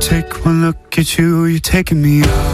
Take one look at you, you're taking me out.